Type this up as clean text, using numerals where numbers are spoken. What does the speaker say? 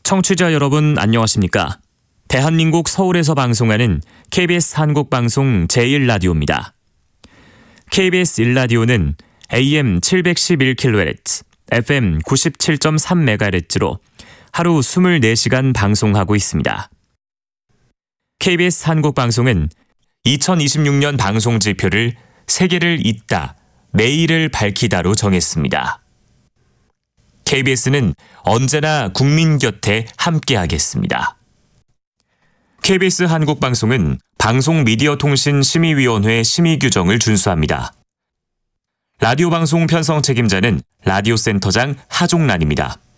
청취자 여러분 안녕하십니까? 대한민국 서울에서 방송하는 KBS 한국방송 제1라디오입니다. KBS 1라디오는 AM 711kHz, FM 97.3MHz로 하루 24시간 방송하고 있습니다. KBS 한국방송은 2026년 방송지표를 세계를 잇다, 내일을 밝히다로 정했습니다. KBS는 언제나 국민 곁에 함께하겠습니다. KBS 한국방송은 방송미디어통신심의위원회 심의규정을 준수합니다. 라디오 방송 편성 책임자는 라디오센터장 하종란입니다.